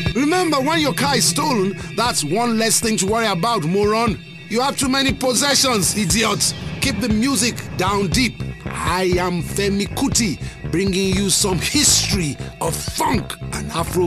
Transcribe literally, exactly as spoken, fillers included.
Remember, when your car is stolen, that's one less thing to worry about, moron. You have too many possessions, idiot. Keep the music down deep. I am Femi Kuti, bringing you some history of funk and Afro